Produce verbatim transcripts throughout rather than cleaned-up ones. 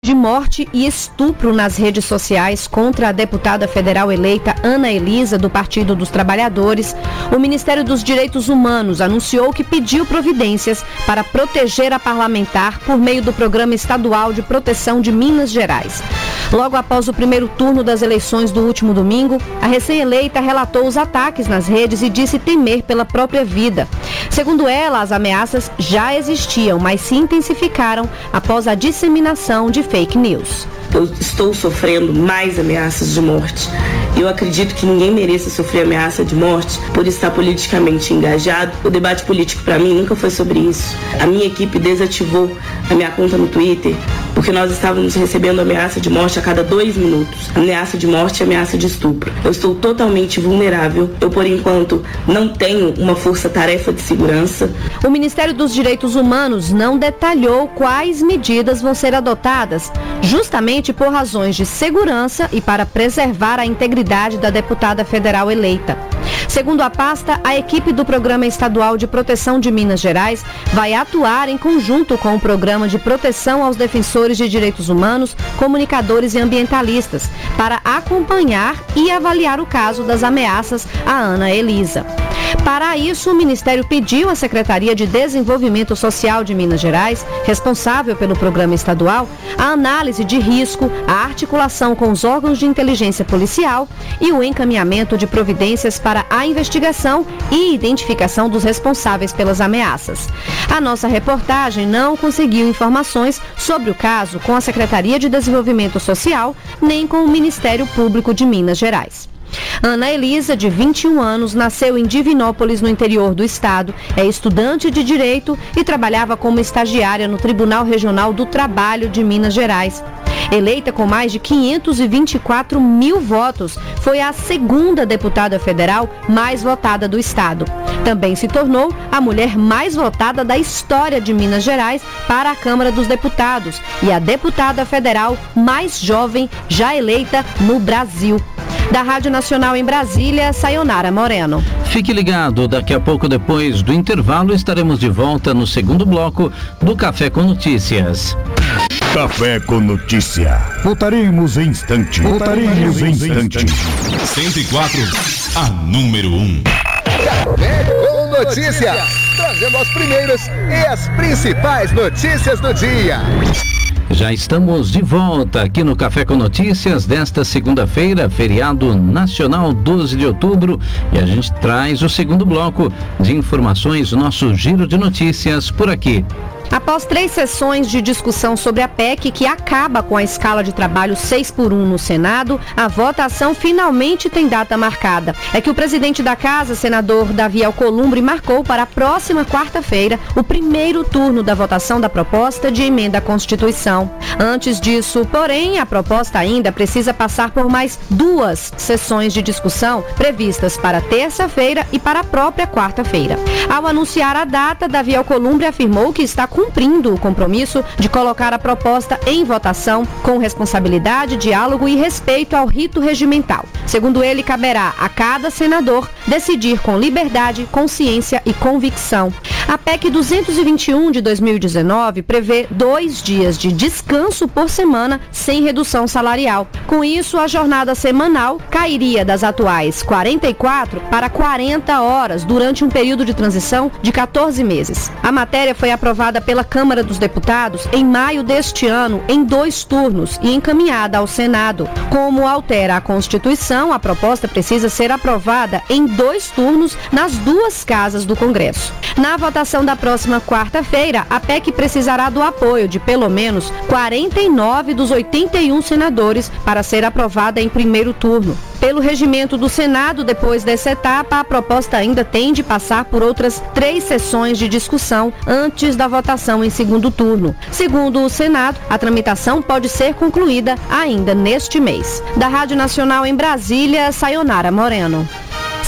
de morte e estupro nas redes sociais contra a deputada federal eleita Ana Elisa, do Partido dos Trabalhadores, o Ministério dos Direitos Humanos anunciou que pediu providências para proteger a parlamentar por meio do Programa Estadual de Proteção de Minas Gerais. Logo após o primeiro turno das eleições do último domingo, a recém-eleita relatou os ataques nas redes e disse temer pela própria vida. Segundo ela, as ameaças já existiam, mas se intensificaram após a disseminação de fake news. Eu estou sofrendo mais ameaças de morte. Eu acredito que ninguém mereça sofrer ameaça de morte por estar politicamente engajado. O debate político para mim nunca foi sobre isso. A minha equipe desativou a minha conta no Twitter porque nós estávamos recebendo ameaça de morte a cada dois minutos. Ameaça de morte e ameaça de estupro. Eu estou totalmente vulnerável. Eu, por enquanto, não tenho uma força-tarefa de segurança. O Ministério dos Direitos Humanos não detalhou quais medidas vão ser adotadas, justamente por razões de segurança e para preservar a integridade da deputada federal eleita. Segundo a pasta, a equipe do Programa Estadual de Proteção de Minas Gerais vai atuar em conjunto com o Programa de Proteção aos Defensores de Direitos Humanos, Comunicadores e Ambientalistas, para acompanhar e avaliar o caso das ameaças a Ana Elisa. Para isso, o Ministério pediu à Secretaria de Desenvolvimento Social de Minas Gerais, responsável pelo programa estadual, a análise de risco, a articulação com os órgãos de inteligência policial e o encaminhamento de providências para a investigação e identificação dos responsáveis pelas ameaças. A nossa reportagem não conseguiu informações sobre o caso com a Secretaria de Desenvolvimento Social, nem com o Ministério Público de Minas Gerais. Ana Elisa, de vinte e um anos, nasceu em Divinópolis, no interior do estado, é estudante de Direito e trabalhava como estagiária no Tribunal Regional do Trabalho de Minas Gerais. Eleita com mais de quinhentos e vinte e quatro mil votos, foi a segunda deputada federal mais votada do estado. Também se tornou a mulher mais votada da história de Minas Gerais para a Câmara dos Deputados e a deputada federal mais jovem já eleita no Brasil. Da Rádio Nacional em Brasília, Sayonara Moreno. Fique ligado, daqui a pouco, depois do intervalo, estaremos de volta no segundo bloco do Café com Notícias. Café com Notícia. Voltaremos em instante. Voltaremos em instante. cento e quatro, a número um. Café com Notícia. Trazendo as primeiras e as principais notícias do dia. Já estamos de volta aqui no Café com Notícias desta segunda-feira, feriado nacional, doze de outubro, e a gente traz o segundo bloco de informações, nosso giro de notícias por aqui. Após três sessões de discussão sobre a P E C, que acaba com a escala de trabalho seis por um no Senado, a votação finalmente tem data marcada. É que o presidente da Casa, senador Davi Alcolumbre, marcou para a próxima quarta-feira o primeiro turno da votação da proposta de emenda à Constituição. Antes disso, porém, a proposta ainda precisa passar por mais duas sessões de discussão previstas para terça-feira e para a própria quarta-feira. Ao anunciar a data, Davi Alcolumbre afirmou que está cumprindo o compromisso de colocar a proposta em votação com responsabilidade, diálogo e respeito ao rito regimental. Segundo ele, caberá a cada senador decidir com liberdade, consciência e convicção. A P E C duzentos e vinte e um de dois mil e dezenove prevê dois dias de descanso por semana sem redução salarial. Com isso, a jornada semanal cairia das atuais quarenta e quatro para quarenta horas durante um período de transição de quatorze meses. A matéria foi aprovada pela Câmara dos Deputados em maio deste ano, em dois turnos, e encaminhada ao Senado. Como altera a Constituição, a proposta precisa ser aprovada em dois turnos nas duas casas do Congresso. Na votação da próxima quarta-feira, a P E C precisará do apoio de pelo menos quarenta e nove dos oitenta e um senadores para ser aprovada em primeiro turno. Pelo regimento do Senado, depois dessa etapa, a proposta ainda tem de passar por outras três sessões de discussão antes da votação em segundo turno. Segundo o Senado, a tramitação pode ser concluída ainda neste mês. Da Rádio Nacional em Brasília, Sayonara Moreno.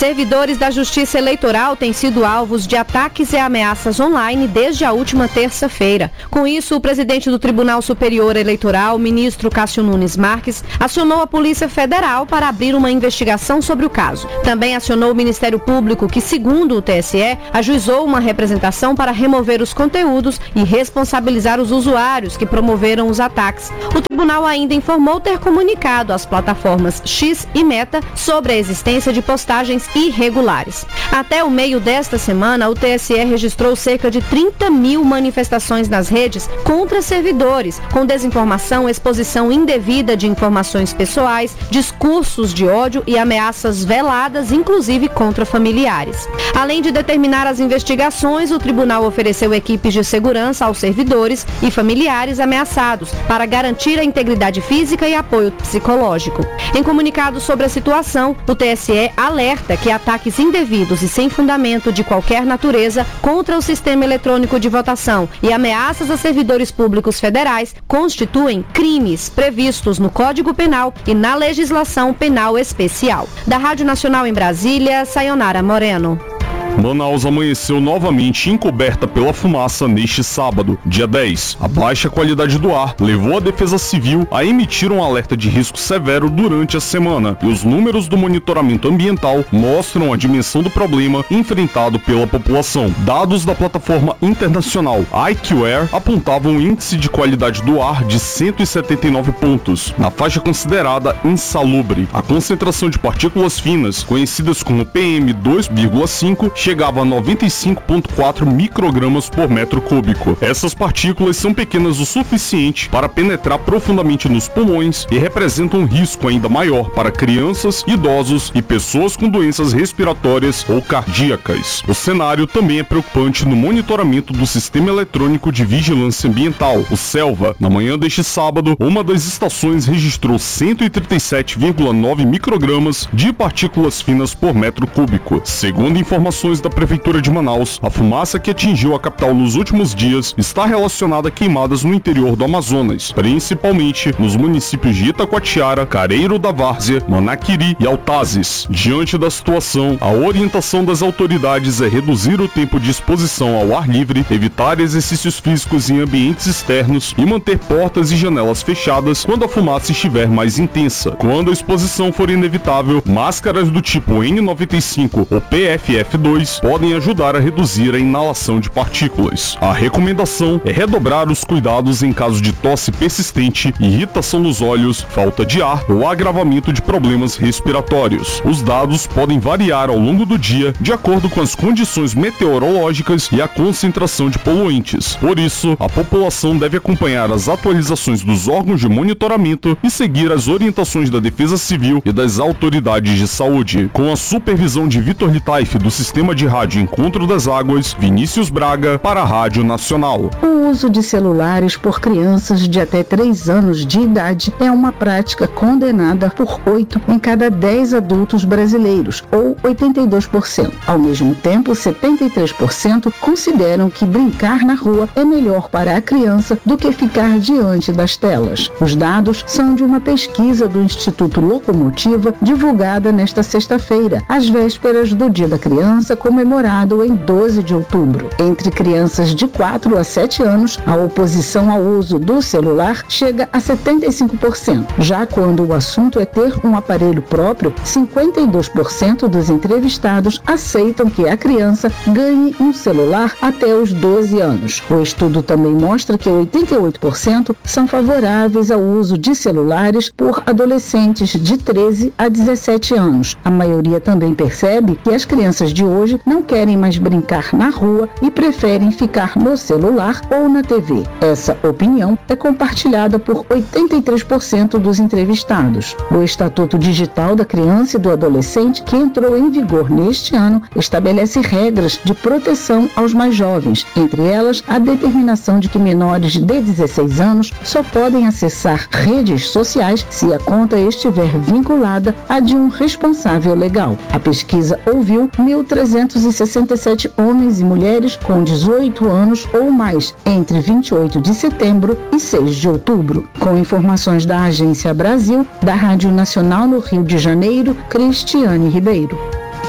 Servidores da Justiça Eleitoral têm sido alvos de ataques e ameaças online desde a última terça-feira. Com isso, o presidente do Tribunal Superior Eleitoral, ministro Cássio Nunes Marques, acionou a Polícia Federal para abrir uma investigação sobre o caso. Também acionou o Ministério Público, que, segundo o T S E, ajuizou uma representação para remover os conteúdos e responsabilizar os usuários que promoveram os ataques. O tribunal ainda informou ter comunicado às plataformas X e Meta sobre a existência de postagens irregulares. Até o meio desta semana, o T S E registrou cerca de trinta mil manifestações nas redes contra servidores, com desinformação, exposição indevida de informações pessoais, discursos de ódio e ameaças veladas, inclusive contra familiares. Além de determinar as investigações, o tribunal ofereceu equipes de segurança aos servidores e familiares ameaçados para garantir a integridade física e apoio psicológico. Em comunicado sobre a situação, o T S E alerta que ataques indevidos e sem fundamento de qualquer natureza contra o sistema eletrônico de votação e ameaças a servidores públicos federais constituem crimes previstos no Código Penal e na legislação penal especial. Da Rádio Nacional em Brasília, Sayonara Moreno. Manaus amanheceu novamente encoberta pela fumaça neste sábado, dia dez. A baixa qualidade do ar levou a Defesa Civil a emitir um alerta de risco severo durante a semana, e os números do monitoramento ambiental mostram a dimensão do problema enfrentado pela população. Dados da plataforma internacional I Q Air apontavam um índice de qualidade do ar de cento e setenta e nove pontos, na faixa considerada insalubre. A concentração de partículas finas, conhecidas como P M dois vírgula cinco, chegava a noventa e cinco vírgula quatro microgramas por metro cúbico. Essas partículas são pequenas o suficiente para penetrar profundamente nos pulmões e representam um risco ainda maior para crianças, idosos e pessoas com doenças respiratórias ou cardíacas. O cenário também é preocupante no monitoramento do Sistema Eletrônico de Vigilância Ambiental, o SELVA. Na manhã deste sábado, uma das estações registrou cento e trinta e sete vírgula nove microgramas de partículas finas por metro cúbico. Segundo informações da Prefeitura de Manaus, a fumaça que atingiu a capital nos últimos dias está relacionada a queimadas no interior do Amazonas, principalmente nos municípios de Itacoatiara, Careiro da Várzea, Manaquiri e Altazes. Diante da situação, a orientação das autoridades é reduzir o tempo de exposição ao ar livre, evitar exercícios físicos em ambientes externos e manter portas e janelas fechadas quando a fumaça estiver mais intensa. Quando a exposição for inevitável, máscaras do tipo N noventa e cinco ou P F F dois podem ajudar a reduzir a inalação de partículas. A recomendação é redobrar os cuidados em caso de tosse persistente, irritação nos olhos, falta de ar ou agravamento de problemas respiratórios. Os dados podem variar ao longo do dia de acordo com as condições meteorológicas e a concentração de poluentes. Por isso, a população deve acompanhar as atualizações dos órgãos de monitoramento e seguir as orientações da Defesa Civil e das autoridades de saúde. Com a supervisão de Vitor Litaif do Sistema de Rádio Encontro das Águas, Vinícius Braga, para a Rádio Nacional. O uso de celulares por crianças de até três anos de idade é uma prática condenada por oito em cada dez adultos brasileiros, ou oitenta e dois por cento. Ao mesmo tempo, setenta e três por cento consideram que brincar na rua é melhor para a criança do que ficar diante das telas. Os dados são de uma pesquisa do Instituto Locomotiva, divulgada nesta sexta-feira, às vésperas do Dia da Criança, comemorado em doze de outubro. Entre crianças de quatro a sete anos, a oposição ao uso do celular chega a setenta e cinco por cento. Já quando o assunto é ter um aparelho próprio, cinquenta e dois por cento dos entrevistados aceitam que a criança ganhe um celular até os doze anos. O estudo também mostra que oitenta e oito por cento são favoráveis ao uso de celulares por adolescentes de treze a dezessete anos. A maioria também percebe que as crianças de hoje não querem mais brincar na rua e preferem ficar no celular ou na T V. Essa opinião é compartilhada por oitenta e três por cento dos entrevistados. O Estatuto Digital da Criança e do Adolescente, que entrou em vigor neste ano, estabelece regras de proteção aos mais jovens, entre elas a determinação de que menores de dezesseis anos só podem acessar redes sociais se a conta estiver vinculada à de um responsável legal. A pesquisa ouviu mil trezentos e sessenta e sete homens e mulheres com dezoito anos ou mais entre vinte e oito de setembro e seis de outubro. Com informações da Agência Brasil, da Rádio Nacional no Rio de Janeiro, Cristiane Ribeiro.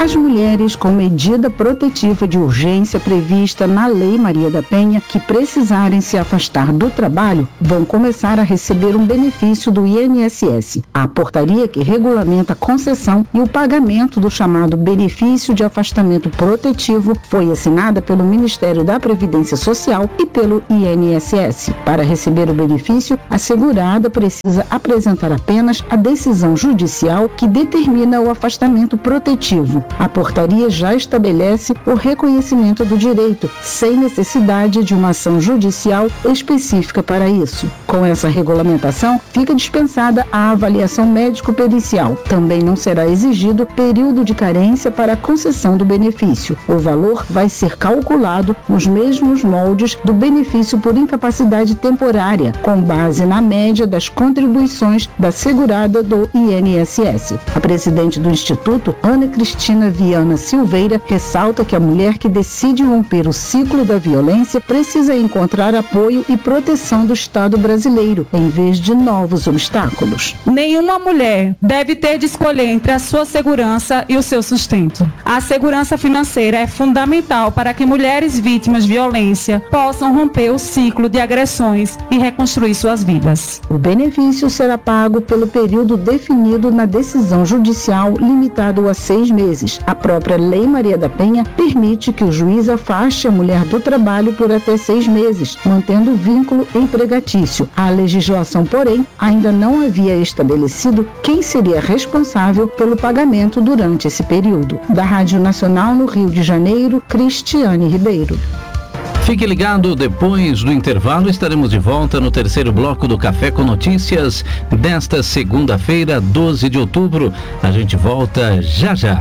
As mulheres com medida protetiva de urgência prevista na Lei Maria da Penha que precisarem se afastar do trabalho vão começar a receber um benefício do I N S S. A portaria que regulamenta a concessão e o pagamento do chamado benefício de afastamento protetivo foi assinada pelo Ministério da Previdência Social e pelo I N S S. Para receber o benefício, a segurada precisa apresentar apenas a decisão judicial que determina o afastamento protetivo. A portaria já estabelece o reconhecimento do direito, sem necessidade de uma ação judicial específica para isso. Com essa regulamentação, fica dispensada a avaliação médico-pericial. Também não será exigido período de carência para a concessão do benefício. O valor vai ser calculado nos mesmos moldes do benefício por incapacidade temporária, com base na média das contribuições da segurada do I N S S. A presidente do Instituto, Ana Cristina Viana Silveira, ressalta que a mulher que decide romper o ciclo da violência precisa encontrar apoio e proteção do Estado brasileiro, em vez de novos obstáculos. Nenhuma mulher deve ter de escolher entre a sua segurança e o seu sustento. A segurança financeira é fundamental para que mulheres vítimas de violência possam romper o ciclo de agressões e reconstruir suas vidas. O benefício será pago pelo período definido na decisão judicial, limitado a seis meses. A própria Lei Maria da Penha permite que o juiz afaste a mulher do trabalho por até seis meses, mantendo o vínculo empregatício. A legislação, porém, ainda não havia estabelecido quem seria responsável pelo pagamento durante esse período. Da Rádio Nacional no Rio de Janeiro, Cristiane Ribeiro. Fique ligado, depois do intervalo estaremos de volta no terceiro bloco do Café com Notícias desta segunda-feira, doze de outubro. A gente volta já já.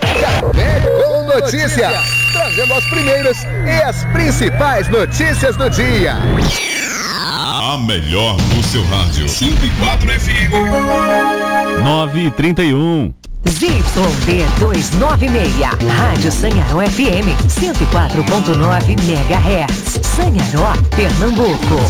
Café com Notícia, trazendo as primeiras e as principais notícias do dia. A melhor do seu rádio. cento e quatro F M. nove e trinta e um. Z Y D duzentos e noventa e seis, Rádio Sanharó F M, cento e quatro ponto nove megahertz, Sanharó, Pernambuco.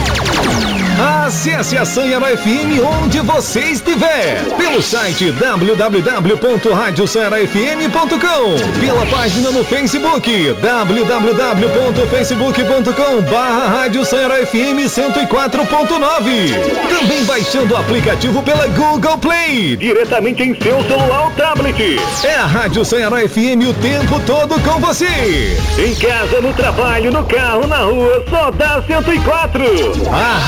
Acesse a Sanharó F M onde você estiver, pelo site w w w ponto rádio sanharó f m ponto com, pela página no Facebook, w w w ponto facebook ponto com barra Rádio Sanharó F M cento e quatro ponto nove. Também baixando o aplicativo pela Google Play, diretamente em seu celular ou tablet. É a Rádio Sanharó F M o tempo todo com você. Em casa, no trabalho, no carro, na rua, só dá cento e quatro. A